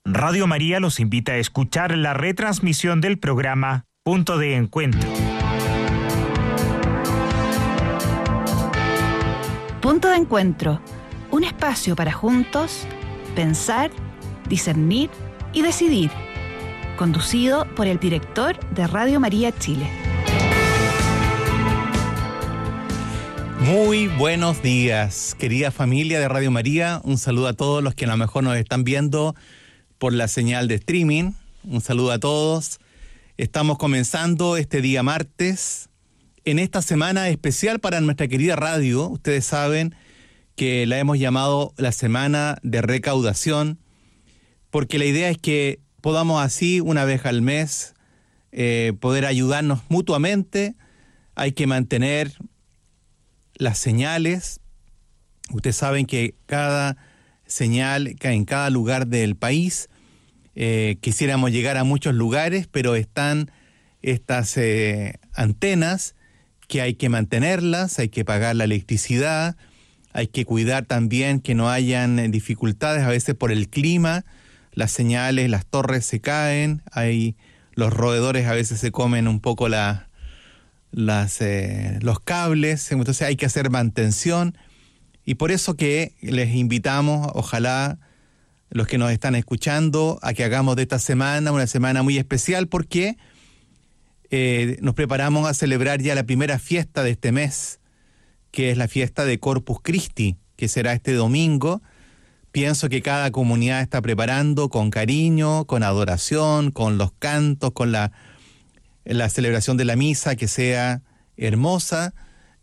Radio María los invita a escuchar la retransmisión del programa Punto de Encuentro. Punto de Encuentro, un espacio para juntos pensar, discernir y decidir. Conducido por el director de Radio María Chile. Muy buenos días, querida familia de Radio María. Un saludo a todos los que a lo mejor nos están viendo por la señal de streaming. Un saludo a todos. Estamos comenzando este día martes, en esta semana especial para nuestra querida radio. Ustedes saben que la hemos llamado la Semana de Recaudación, porque la idea es que podamos así, una vez al mes, poder ayudarnos mutuamente. Hay que mantener las señales. Ustedes saben que cada señal, en cada lugar del país, quisiéramos llegar a muchos lugares, pero están estas antenas que hay que mantenerlas, hay que pagar la electricidad, hay que cuidar también que no hayan dificultades, a veces por el clima, las señales, las torres se caen, los roedores a veces se comen un poco los cables, entonces hay que hacer mantención, y por eso que les invitamos, ojalá los que nos están escuchando, a que hagamos de esta semana una semana muy especial, porque nos preparamos a celebrar ya la primera fiesta de este mes, que es la fiesta de Corpus Christi, que será este domingo. Pienso que cada comunidad está preparando con cariño, con adoración, con los cantos, con la celebración de la misa, que sea hermosa.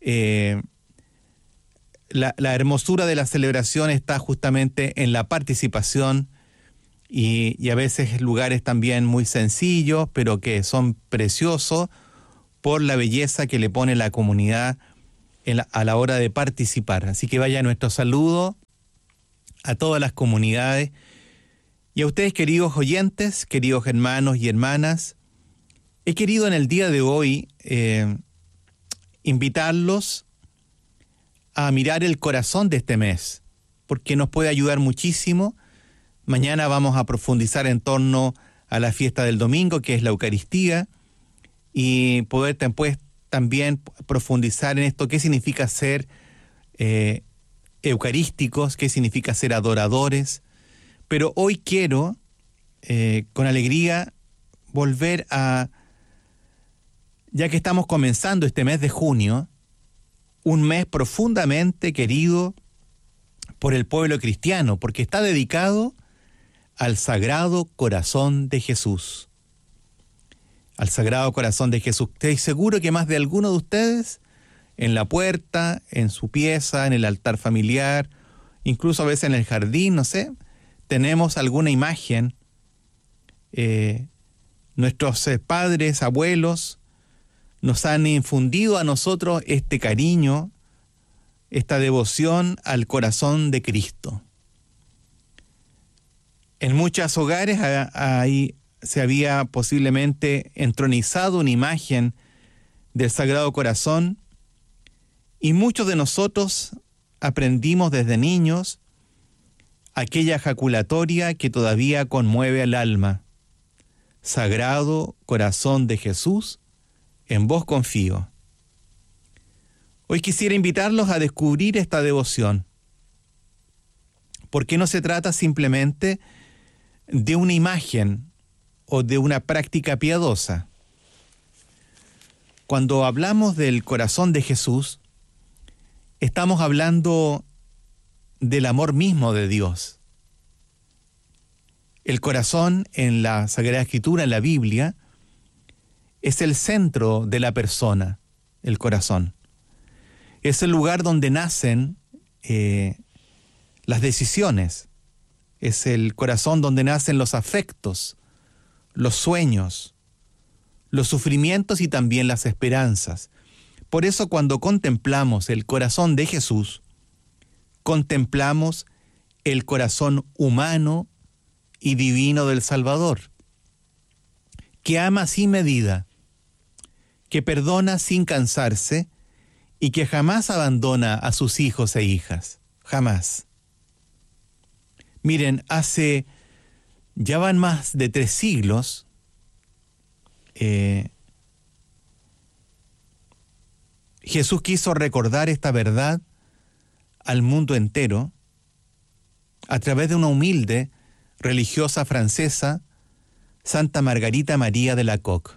La hermosura de la celebración está justamente en la participación y a veces lugares también muy sencillos, pero que son preciosos por la belleza que le pone la comunidad a la hora de participar. Así que vaya nuestro saludo a todas las comunidades y a ustedes, queridos oyentes, queridos hermanos y hermanas. He querido en el día de hoy invitarlos a mirar el corazón de este mes, porque nos puede ayudar muchísimo. Mañana vamos a profundizar en torno a la fiesta del domingo, que es la Eucaristía, y poder pues, también profundizar en esto, qué significa ser eucarísticos, qué significa ser adoradores. Pero hoy quiero, con alegría, volver ya que estamos comenzando este mes de junio, un mes profundamente querido por el pueblo cristiano, porque está dedicado al Sagrado Corazón de Jesús. Al Sagrado Corazón de Jesús. Estoy seguro que más de alguno de ustedes, en la puerta, en su pieza, en el altar familiar, incluso a veces en el jardín, no sé, tenemos alguna imagen. Nuestros padres, abuelos, nos han infundido a nosotros este cariño, esta devoción al corazón de Cristo. En muchos hogares ahí se había posiblemente entronizado una imagen del Sagrado Corazón, y muchos de nosotros aprendimos desde niños aquella ejaculatoria que todavía conmueve al alma: Sagrado Corazón de Jesús, en vos confío. Hoy quisiera invitarlos a descubrir esta devoción, porque no se trata simplemente de una imagen o de una práctica piadosa. Cuando hablamos del corazón de Jesús, estamos hablando del amor mismo de Dios. El corazón en la Sagrada Escritura, en la Biblia, es el centro de la persona, el corazón. Es el lugar donde nacen las decisiones. Es el corazón donde nacen los afectos, los sueños, los sufrimientos y también las esperanzas. Por eso cuando contemplamos el corazón de Jesús, contemplamos el corazón humano y divino del Salvador, que ama sin medida, que perdona sin cansarse y que jamás abandona a sus hijos e hijas, jamás. Miren, hace Ya van más de 3 siglos Jesús quiso recordar esta verdad al mundo entero a través de una humilde religiosa francesa, Santa Margarita María de Alacoque.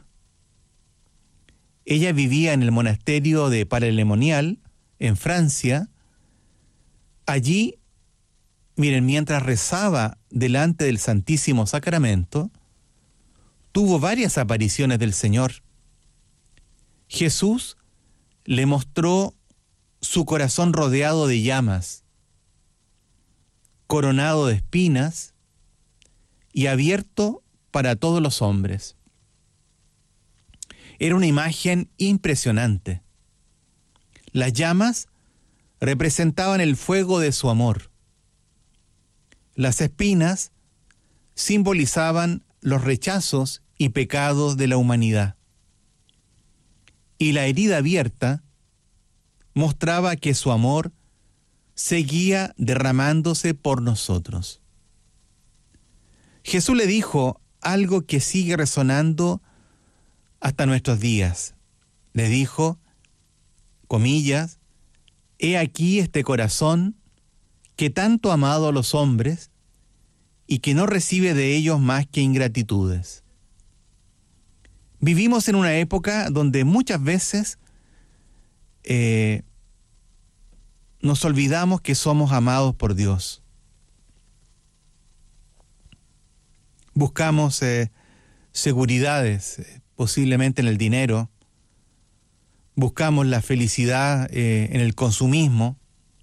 Ella vivía en el monasterio de Paray-le-Monial, en Francia. Allí, miren, mientras rezaba delante del Santísimo Sacramento, tuvo varias apariciones del Señor. Jesús le mostró su corazón rodeado de llamas, coronado de espinas y abierto para todos los hombres. Era una imagen impresionante. Las llamas representaban el fuego de su amor. Las espinas simbolizaban los rechazos y pecados de la humanidad. Y la herida abierta mostraba que su amor seguía derramándose por nosotros. Jesús le dijo algo que sigue resonando hasta nuestros días. Le dijo, comillas, «He aquí este corazón que tanto ha amado a los hombres y que no recibe de ellos más que ingratitudes». Vivimos en una época donde muchas veces nos olvidamos que somos amados por Dios. Buscamos seguridades, posiblemente en el dinero. Buscamos la felicidad en el consumismo.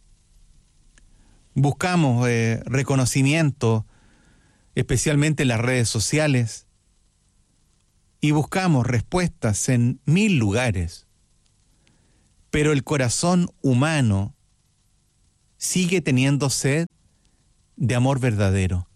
Buscamos reconocimiento, especialmente en las redes sociales. Y buscamos respuestas en 1000 lugares. Pero el corazón humano sigue teniendo sed de amor verdadero.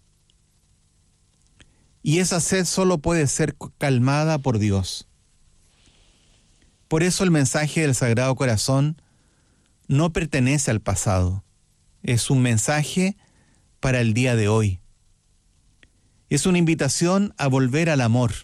Y esa sed solo puede ser calmada por Dios. Por eso el mensaje del Sagrado Corazón no pertenece al pasado. Es un mensaje para el día de hoy. Es una invitación a volver al amor.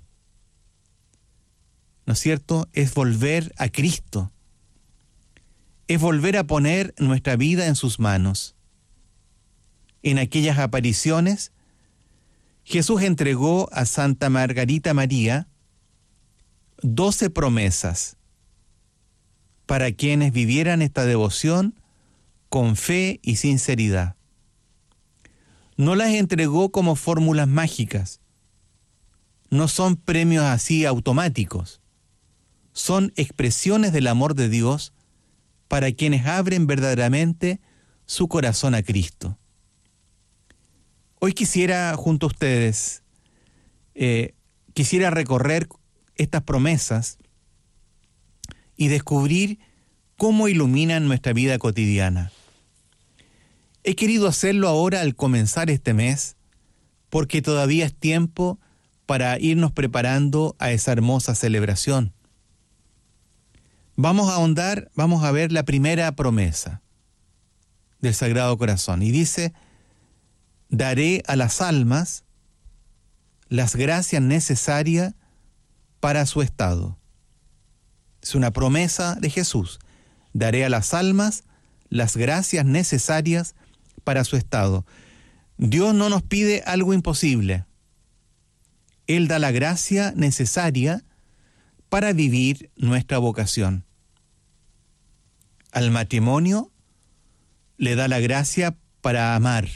¿No es cierto? Es volver a Cristo. Es volver a poner nuestra vida en sus manos. En aquellas apariciones, Jesús entregó a Santa Margarita María 12 promesas para quienes vivieran esta devoción con fe y sinceridad. No las entregó como fórmulas mágicas. No son premios así automáticos. Son expresiones del amor de Dios para quienes abren verdaderamente su corazón a Cristo. Hoy quisiera, junto a ustedes, quisiera recorrer estas promesas y descubrir cómo iluminan nuestra vida cotidiana. He querido hacerlo ahora al comenzar este mes, porque todavía es tiempo para irnos preparando a esa hermosa celebración. Vamos a ahondar, vamos a ver la primera promesa del Sagrado Corazón. Y dice, daré a las almas las gracias necesarias para su estado. Es una promesa de Jesús. Daré a las almas las gracias necesarias para su estado. Dios no nos pide algo imposible. Él da la gracia necesaria para vivir nuestra vocación. Al matrimonio le da la gracia para amar.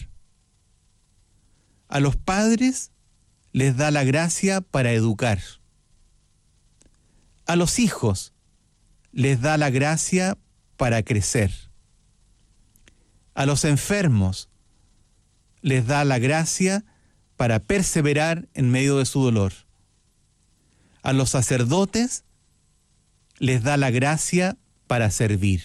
A los padres les da la gracia para educar. A los hijos les da la gracia para crecer. A los enfermos les da la gracia para perseverar en medio de su dolor. A los sacerdotes les da la gracia para servir.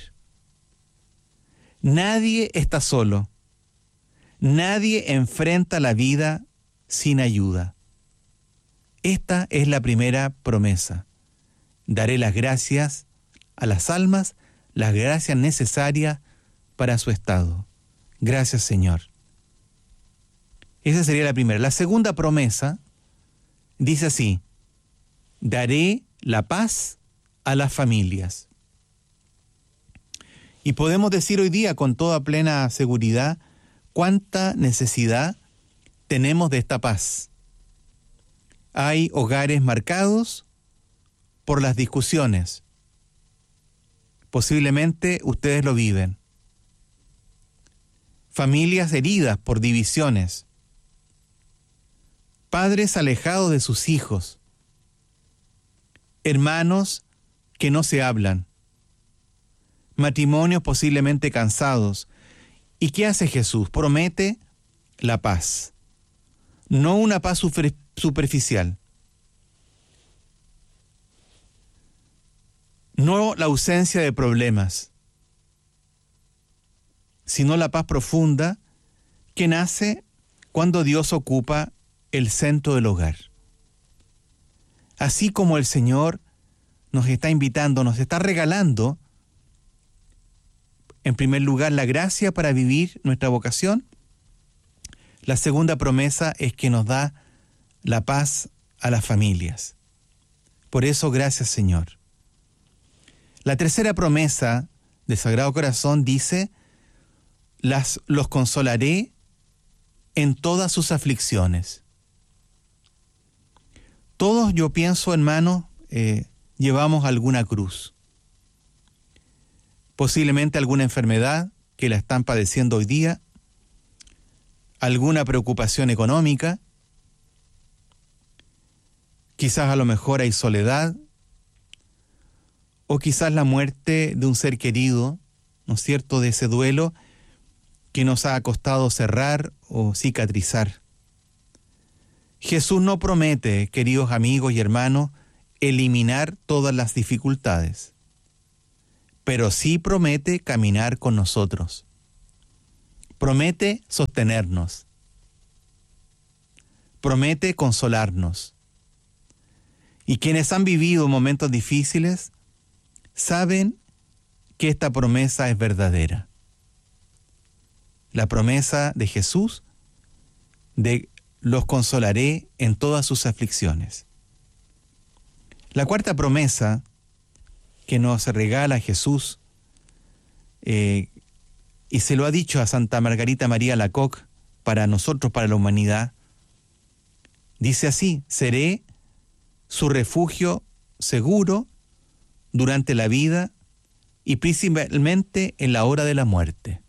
Nadie está solo. Nadie enfrenta la vida sin ayuda. Esta es la primera promesa. Daré las gracias a las almas, las gracias necesarias para su estado. Gracias, Señor. Esa sería la primera. La segunda promesa dice así: daré la paz a las familias. Y podemos decir hoy día con toda plena seguridad cuánta necesidad tenemos de esta paz. Hay hogares marcados por las discusiones. Posiblemente ustedes lo viven. Familias heridas por divisiones. Padres alejados de sus hijos. Hermanos que no se hablan. Matrimonios posiblemente cansados. ¿Y qué hace Jesús? Promete la paz. No una paz superficial. No la ausencia de problemas, sino la paz profunda que nace cuando Dios ocupa el centro del hogar. Así como el Señor nos está invitando, nos está regalando, en primer lugar, la gracia para vivir nuestra vocación. La segunda promesa es que nos da la paz a las familias. Por eso, gracias, Señor. La tercera promesa del Sagrado Corazón dice: los consolaré en todas sus aflicciones. Todos, yo pienso, hermanos, llevamos alguna cruz. Posiblemente alguna enfermedad que la están padeciendo hoy día, alguna preocupación económica, quizás a lo mejor hay soledad, o quizás la muerte de un ser querido, ¿no es cierto?, de ese duelo que nos ha costado cerrar o cicatrizar. Jesús no promete, queridos amigos y hermanos, eliminar todas las dificultades, pero sí promete caminar con nosotros. Promete sostenernos. Promete consolarnos. Y quienes han vivido momentos difíciles saben que esta promesa es verdadera. La promesa de Jesús de los consolaré en todas sus aflicciones. La cuarta promesa que nos regala Jesús, y se lo ha dicho a Santa Margarita María Alacoque, para nosotros, para la humanidad, dice así: seré su refugio seguro durante la vida y principalmente en la hora de la muerte.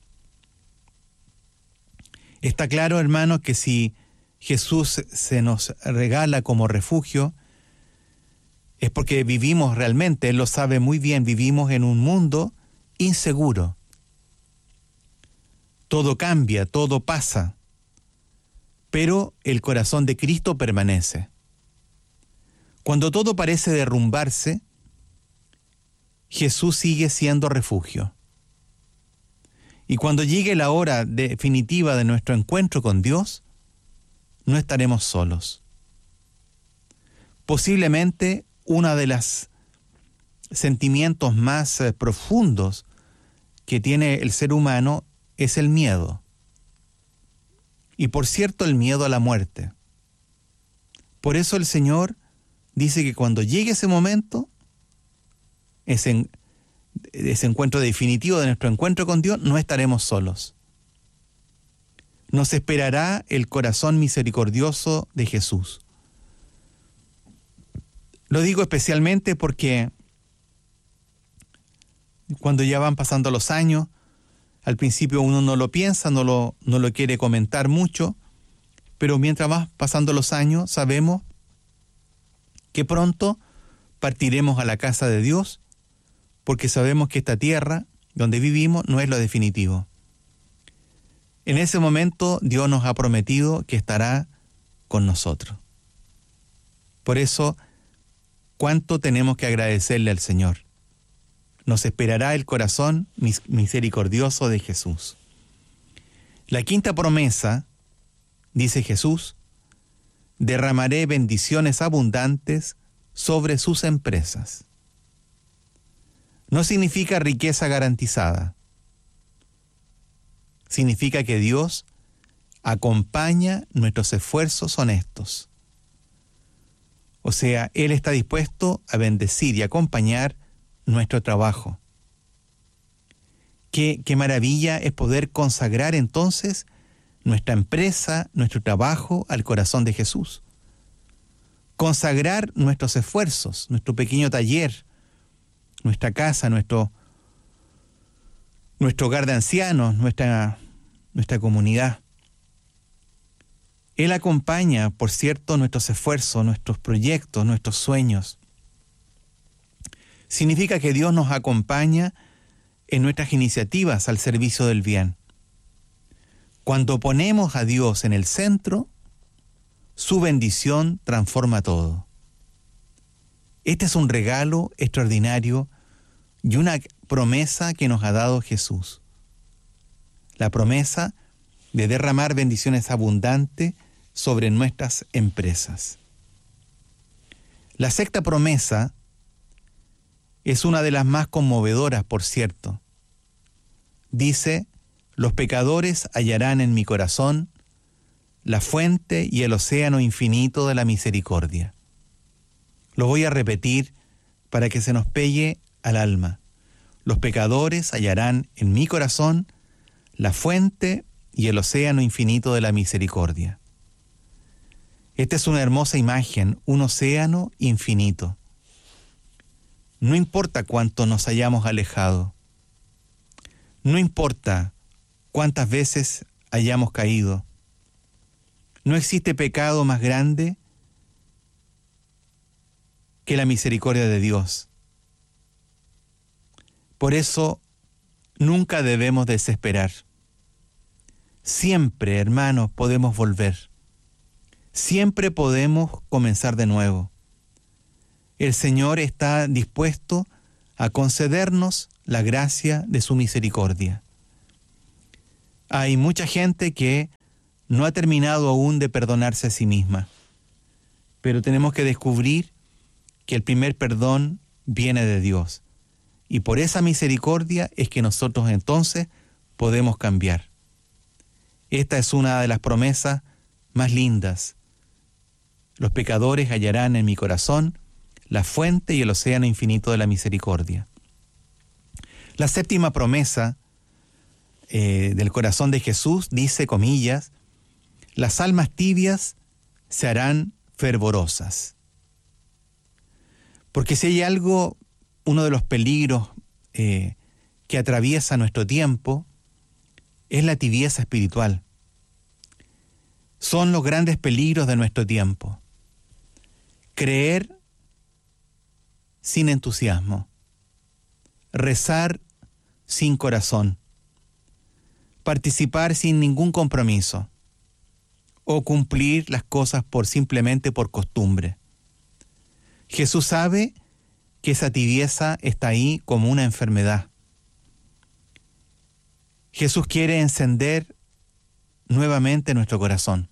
Está claro, hermanos, que si Jesús se nos regala como refugio, es porque vivimos realmente, Él lo sabe muy bien, vivimos en un mundo inseguro. Todo cambia, todo pasa, pero el corazón de Cristo permanece. Cuando todo parece derrumbarse, Jesús sigue siendo refugio. Y cuando llegue la hora definitiva de nuestro encuentro con Dios, no estaremos solos. Posiblemente uno de los sentimientos más profundos que tiene el ser humano es el miedo. Y por cierto, el miedo a la muerte. Por eso el Señor dice que cuando llegue ese momento, ese encuentro definitivo de nuestro encuentro con Dios, no estaremos solos. Nos esperará el corazón misericordioso de Jesús. Lo digo especialmente porque cuando ya van pasando los años, al principio uno no lo piensa, no lo quiere comentar mucho, pero mientras van pasando los años sabemos que pronto partiremos a la casa de Dios, porque sabemos que esta tierra donde vivimos no es lo definitivo. En ese momento Dios nos ha prometido que estará con nosotros. Por eso, ¿cuánto tenemos que agradecerle al Señor? Nos esperará el corazón misericordioso de Jesús. La quinta promesa, dice Jesús: derramaré bendiciones abundantes sobre sus empresas. No significa riqueza garantizada. Significa que Dios acompaña nuestros esfuerzos honestos. O sea, Él está dispuesto a bendecir y acompañar nuestro trabajo. Qué maravilla es poder consagrar entonces nuestra empresa, nuestro trabajo al corazón de Jesús. Consagrar nuestros esfuerzos, nuestro pequeño taller, nuestra casa, nuestro hogar de ancianos, nuestra comunidad. Él acompaña, por cierto, nuestros esfuerzos, nuestros proyectos, nuestros sueños. Significa que Dios nos acompaña en nuestras iniciativas al servicio del bien. Cuando ponemos a Dios en el centro, su bendición transforma todo. Este es un regalo extraordinario y una promesa que nos ha dado Jesús. La promesa de derramar bendiciones abundantes sobre nuestras empresas. La sexta promesa es una de las más conmovedoras, por cierto. Dice: los pecadores hallarán en mi corazón la fuente y el océano infinito de la misericordia. Lo voy a repetir para que se nos pegue al alma. Los pecadores hallarán en mi corazón la fuente y el océano infinito de la misericordia. Esta es una hermosa imagen, un océano infinito. No importa cuánto nos hayamos alejado, no importa cuántas veces hayamos caído, no existe pecado más grande que la misericordia de Dios. Por eso, nunca debemos desesperar. Siempre, hermanos, podemos volver. Siempre podemos comenzar de nuevo. El Señor está dispuesto a concedernos la gracia de su misericordia. Hay mucha gente que no ha terminado aún de perdonarse a sí misma, pero tenemos que descubrir que el primer perdón viene de Dios, y por esa misericordia es que nosotros entonces podemos cambiar. Esta es una de las promesas más lindas. Los pecadores hallarán en mi corazón la fuente y el océano infinito de la misericordia. La séptima promesa del corazón de Jesús dice, comillas, las almas tibias se harán fervorosas. Porque si hay algo, uno de los peligros que atraviesa nuestro tiempo, es la tibieza espiritual. Son los grandes peligros de nuestro tiempo. Creer sin entusiasmo, rezar sin corazón, participar sin ningún compromiso o cumplir las cosas simplemente por costumbre. Jesús sabe que esa tibieza está ahí como una enfermedad. Jesús quiere encender nuevamente nuestro corazón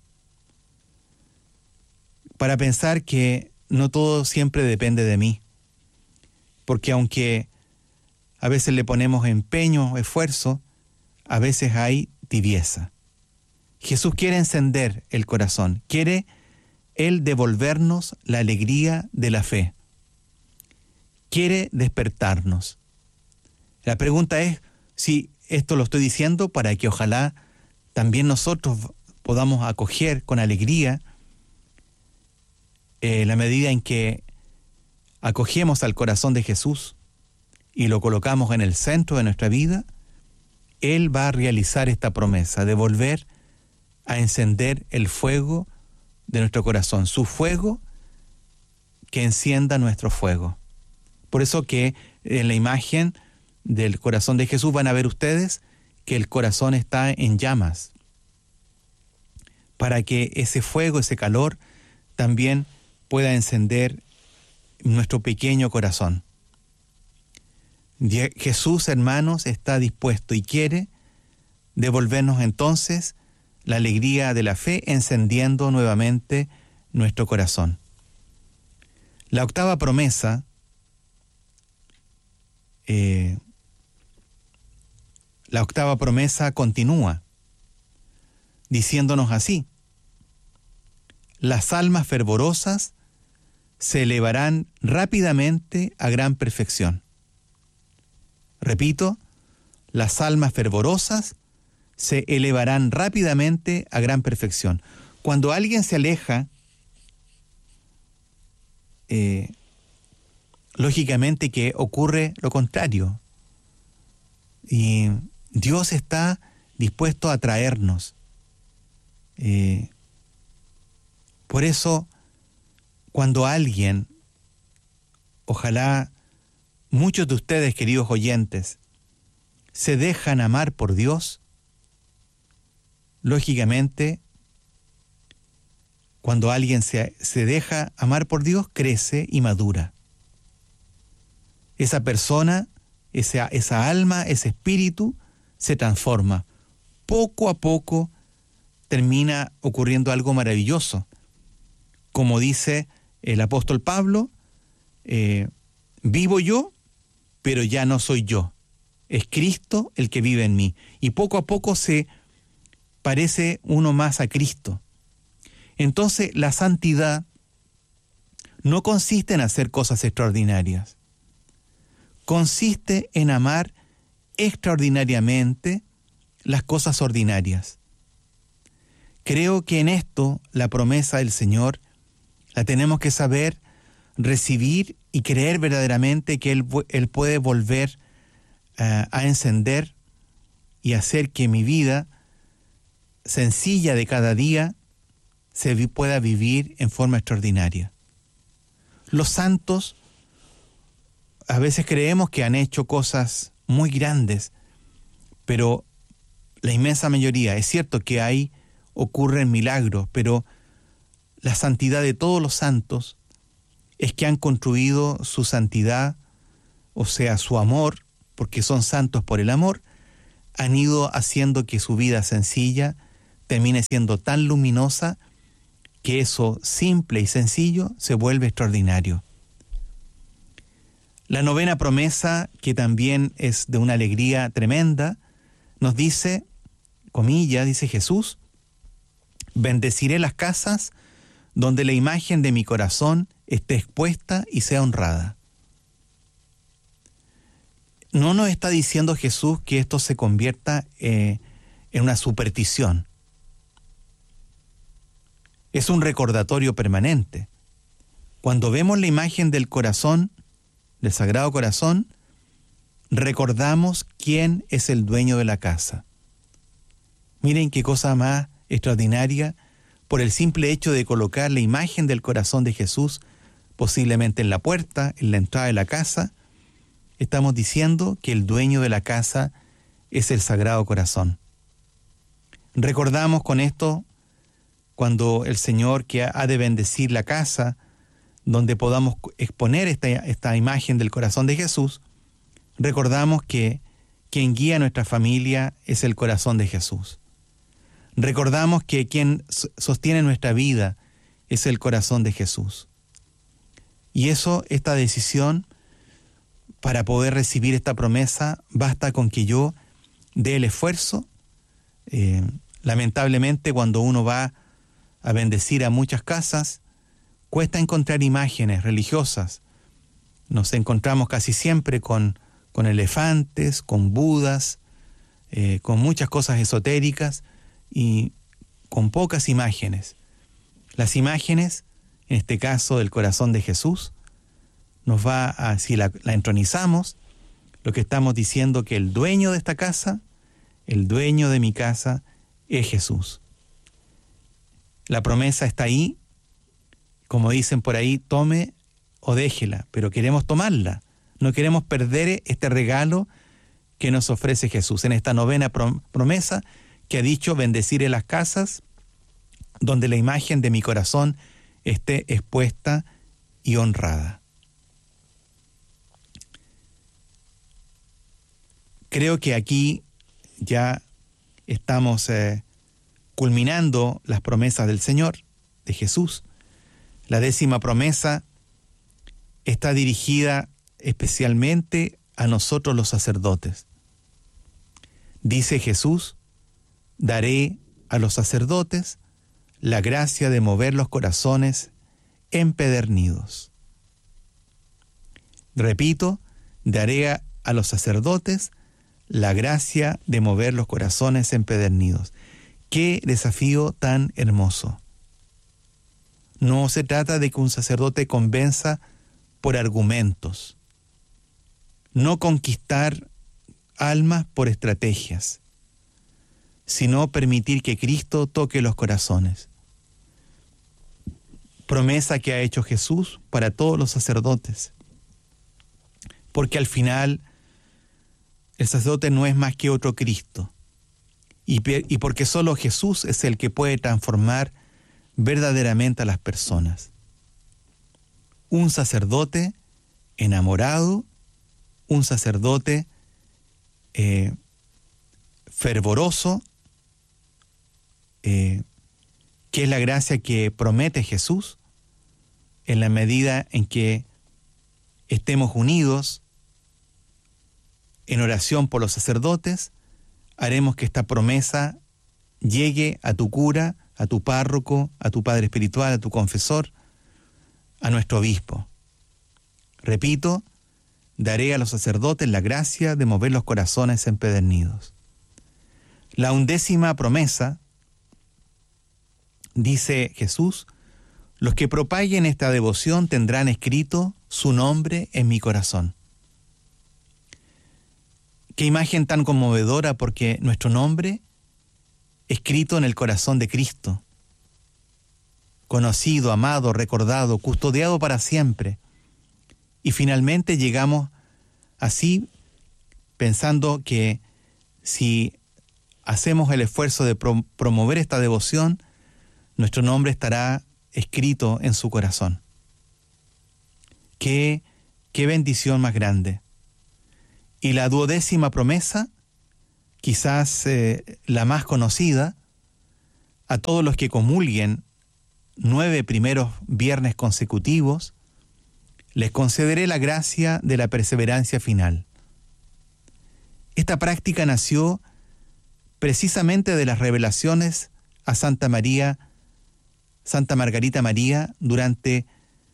para pensar que no todo siempre depende de mí, porque aunque a veces le ponemos empeño, esfuerzo, a veces hay tibieza. Jesús quiere encender el corazón, quiere Él devolvernos la alegría de la fe, quiere despertarnos. La pregunta es si esto lo estoy diciendo para que ojalá también nosotros podamos acoger con alegría la medida en que acogemos al corazón de Jesús y lo colocamos en el centro de nuestra vida. Él va a realizar esta promesa de volver a encender el fuego de nuestro corazón, su fuego que encienda nuestro fuego. Por eso que en la imagen del corazón de Jesús van a ver ustedes que el corazón está en llamas, para que ese fuego, ese calor, también pueda encender nuestro pequeño corazón. Jesús, hermanos, está dispuesto y quiere devolvernos entonces la alegría de la fe, encendiendo nuevamente nuestro corazón. La octava promesa continúa. diciéndonos así: las almas fervorosas se elevarán rápidamente a gran perfección. Repito, las almas fervorosas se elevarán rápidamente a gran perfección. Cuando alguien se aleja, lógicamente que ocurre lo contrario. Y Dios está dispuesto a traernos. Por eso, cuando alguien, ojalá muchos de ustedes, queridos oyentes, se dejan amar por Dios, lógicamente, cuando alguien se deja amar por Dios, crece y madura. Esa persona, esa alma, ese espíritu, se transforma. Poco a poco termina ocurriendo algo maravilloso. Como dice el apóstol Pablo, vivo yo, pero ya no soy yo. Es Cristo el que vive en mí. Y poco a poco se parece uno más a Cristo. Entonces, la santidad no consiste en hacer cosas extraordinarias. Consiste en amar extraordinariamente las cosas ordinarias. Creo que en esto la promesa del Señor la tenemos que saber recibir y creer verdaderamente que Él puede volver a encender y hacer que mi vida sencilla de cada día se pueda vivir en forma extraordinaria. Los santos a veces creemos que han hecho cosas muy grandes, pero la inmensa mayoría, es cierto que ocurren milagros, pero la santidad de todos los santos es que han construido su santidad, o sea, su amor, porque son santos por el amor, han ido haciendo que su vida sencilla termine siendo tan luminosa que eso simple y sencillo se vuelve extraordinario. La novena promesa, que también es de una alegría tremenda, nos dice, comillas, dice Jesús: bendeciré las casas donde la imagen de mi corazón esté expuesta y sea honrada. No nos está diciendo Jesús que esto se convierta en una superstición. Es un recordatorio permanente. Cuando vemos la imagen del corazón, del Sagrado Corazón, recordamos quién es el dueño de la casa. Miren qué cosa más extraordinaria, por el simple hecho de colocar la imagen del corazón de Jesús, posiblemente en la puerta, en la entrada de la casa, estamos diciendo que el dueño de la casa es el Sagrado Corazón. Recordamos con esto cuando el Señor, que ha de bendecir la casa donde podamos exponer esta imagen del corazón de Jesús, recordamos que quien guía a nuestra familia es el corazón de Jesús. Recordamos que quien sostiene nuestra vida es el corazón de Jesús. Y esta decisión, para poder recibir esta promesa, basta con que yo dé el esfuerzo. Lamentablemente, cuando uno va a bendecir a muchas casas, cuesta encontrar imágenes religiosas. Nos encontramos casi siempre con elefantes, con budas, con muchas cosas esotéricas y con pocas imágenes. Las imágenes, en este caso del corazón de Jesús, si la entronizamos, lo que estamos diciendo que el dueño de esta casa, el dueño de mi casa, es Jesús. La promesa está ahí, como dicen por ahí, tome o déjela, pero queremos tomarla. No queremos perder este regalo que nos ofrece Jesús en esta novena promesa que ha dicho: bendeciré las casas donde la imagen de mi corazón esté expuesta y honrada. Creo que aquí ya estamos culminando las promesas del Señor, de Jesús. La 10ª promesa está dirigida especialmente a nosotros los sacerdotes. Dice Jesús: daré a los sacerdotes la gracia de mover los corazones empedernidos. Repito, daré a los sacerdotes la gracia de mover los corazones empedernidos. ¡Qué desafío tan hermoso! No se trata de que un sacerdote convenza por argumentos, no conquistar almas por estrategias, sino permitir que Cristo toque los corazones. Promesa que ha hecho Jesús para todos los sacerdotes, porque al final el sacerdote no es más que otro Cristo, y porque solo Jesús es el que puede transformar verdaderamente a las personas. Un sacerdote enamorado, un sacerdote fervoroso, que es la gracia que promete Jesús, en la medida en que estemos unidos en oración por los sacerdotes, haremos que esta promesa llegue a tu cura, a tu párroco, a tu padre espiritual, a tu confesor, a nuestro obispo. Repito, daré a los sacerdotes la gracia de mover los corazones empedernidos. La 11ª promesa, dice Jesús, los que propaguen esta devoción tendrán escrito su nombre en mi corazón. Qué imagen tan conmovedora, porque nuestro nombre escrito en el corazón de Cristo, conocido, amado, recordado, custodiado para siempre. Y finalmente llegamos así pensando que si hacemos el esfuerzo de promover esta devoción, nuestro nombre estará escrito en su corazón. Qué bendición más grande. Y la 12ª promesa, quizás la más conocida, a todos los que comulguen 9 primeros viernes consecutivos, les concederé la gracia de la perseverancia final. Esta práctica nació precisamente de las revelaciones a Santa Margarita María durante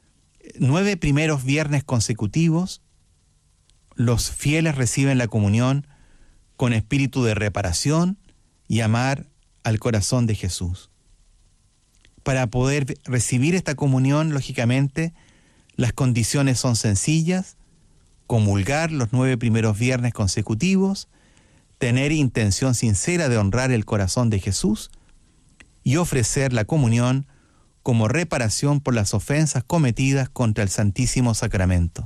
9 primeros viernes consecutivos. Los fieles reciben la comunión con espíritu de reparación y amar al corazón de Jesús. Para poder recibir esta comunión, lógicamente, las condiciones son sencillas: comulgar los 9 primeros viernes consecutivos, tener intención sincera de honrar el corazón de Jesús y ofrecer la comunión como reparación por las ofensas cometidas contra el Santísimo Sacramento.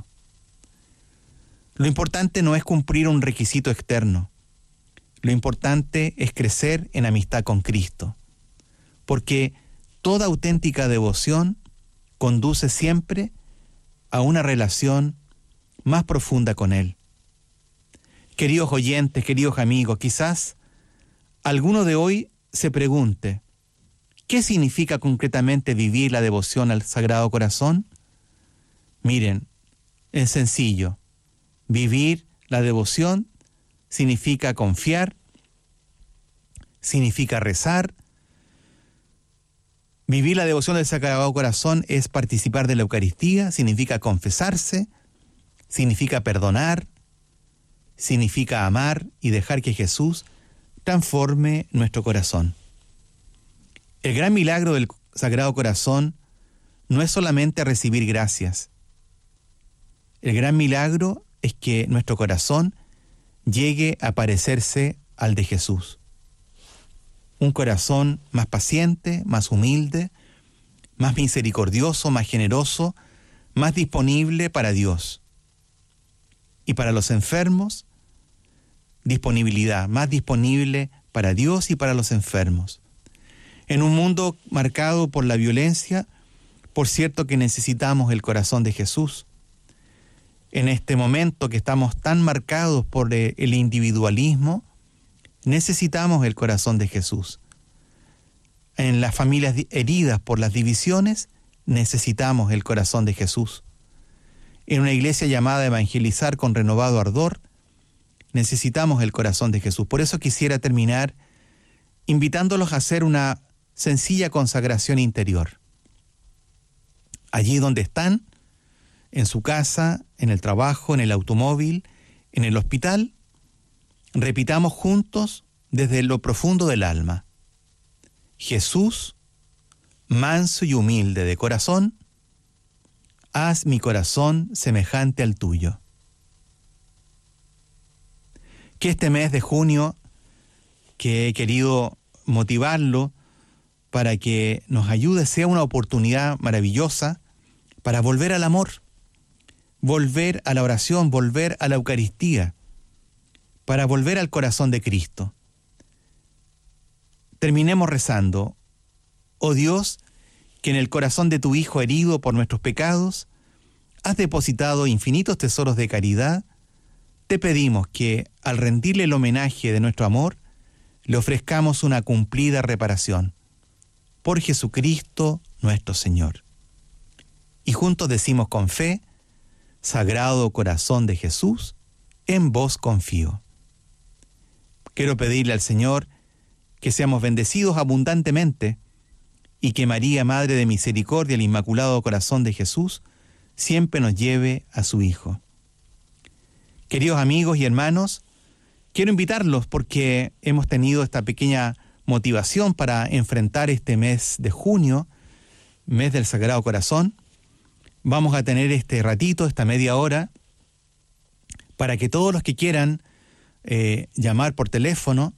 Lo importante no es cumplir un requisito externo. Lo importante es crecer en amistad con Cristo, porque toda auténtica devoción conduce siempre a una relación más profunda con Él. Queridos oyentes, queridos amigos, quizás alguno de hoy se pregunte, ¿qué significa concretamente vivir la devoción al Sagrado Corazón? Miren, es sencillo. Vivir la devoción significa confiar, significa rezar. Vivir la devoción del Sagrado Corazón es participar de la Eucaristía, significa confesarse, significa perdonar, significa amar y dejar que Jesús transforme nuestro corazón. El gran milagro del Sagrado Corazón no es solamente recibir gracias. El gran milagro es que nuestro corazón llegue a parecerse al de Jesús. Un corazón más paciente, más humilde, más misericordioso, más generoso, más disponible para Dios. Y para los enfermos, disponibilidad, más disponible para Dios y para los enfermos. En un mundo marcado por la violencia, por cierto que necesitamos el corazón de Jesús. En este momento que estamos tan marcados por el individualismo, necesitamos el corazón de Jesús. En las familias heridas por las divisiones, necesitamos el corazón de Jesús. En una iglesia llamada a evangelizar con renovado ardor, necesitamos el corazón de Jesús. Por eso quisiera terminar invitándolos a hacer una sencilla consagración interior. Allí donde están, en su casa, en el trabajo, en el automóvil, en el hospital, repitamos juntos desde lo profundo del alma: Jesús, manso y humilde de corazón, haz mi corazón semejante al tuyo. Que este mes de junio, que he querido motivarlo para que nos ayude, sea una oportunidad maravillosa para volver al amor, volver a la oración, volver a la Eucaristía, para volver al corazón de Cristo. Terminemos rezando: oh Dios, que en el corazón de tu Hijo herido por nuestros pecados, has depositado infinitos tesoros de caridad. Te pedimos que, al rendirle el homenaje de nuestro amor, le ofrezcamos una cumplida reparación. Por Jesucristo nuestro Señor. Y juntos decimos con fe: Sagrado Corazón de Jesús, en vos confío. Quiero pedirle al Señor que seamos bendecidos abundantemente y que María, Madre de Misericordia, el Inmaculado Corazón de Jesús, siempre nos lleve a su Hijo. Queridos amigos y hermanos, quiero invitarlos porque hemos tenido esta pequeña motivación para enfrentar este mes de junio, mes del Sagrado Corazón. Vamos a tener este ratito, esta media hora, para que todos los que quieran llamar por teléfono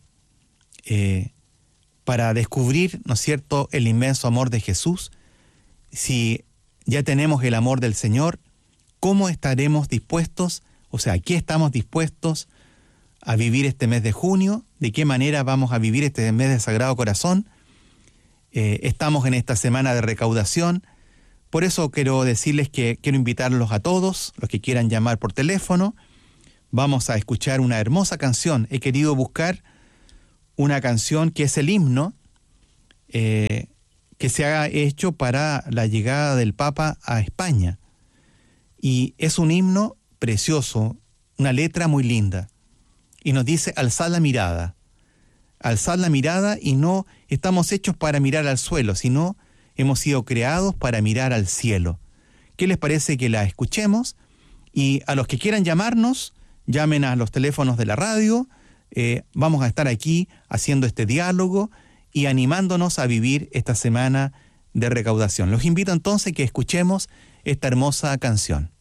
para descubrir, ¿no es cierto?, el inmenso amor de Jesús. Si ya tenemos el amor del Señor, ¿cómo estaremos dispuestos? O sea, ¿qué estamos dispuestos a vivir este mes de junio? ¿De qué manera vamos a vivir este mes del Sagrado Corazón? Estamos en esta semana de recaudación. Por eso quiero decirles que quiero invitarlos a todos, los que quieran llamar por teléfono. Vamos a escuchar una hermosa canción. He querido buscar una canción que es el himno que se ha hecho para la llegada del Papa a España. Y es un himno precioso, una letra muy linda. Y nos dice: alzad la mirada. Alzad la mirada, y no estamos hechos para mirar al suelo, sino hemos sido creados para mirar al cielo. ¿Qué les parece que la escuchemos? Y a los que quieran llamarnos, llamen a los teléfonos de la radio. Vamos a estar aquí haciendo este diálogo y animándonos a vivir esta semana de recaudación. Los invito entonces a que escuchemos esta hermosa canción.